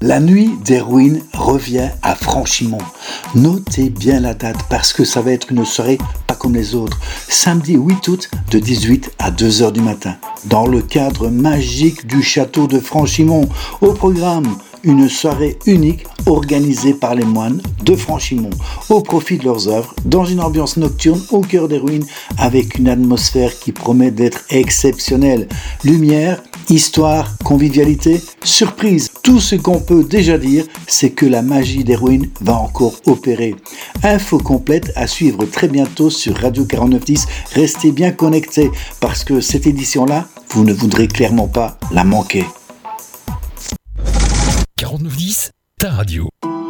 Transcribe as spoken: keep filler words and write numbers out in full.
La nuit des ruines revient à Franchimont. Notez bien la date parce que ça va être une soirée pas comme les autres. Samedi huit août de dix-huit à deux heures du matin. Dans le cadre magique du château de Franchimont. Au programme, une soirée unique organisée par les moines de Franchimont au profit de leurs œuvres dans une ambiance nocturne au cœur des ruines avec une atmosphère qui promet d'être exceptionnelle. Lumière, histoire, convivialité, surprise. Tout ce qu'on peut déjà dire, c'est que la magie des ruines va encore opérer. Info complète à suivre très bientôt sur Radio quarante-neuf dix. Restez bien connectés parce que cette édition-là, vous ne voudrez clairement pas la manquer. quarante-neuf dix, ta radio.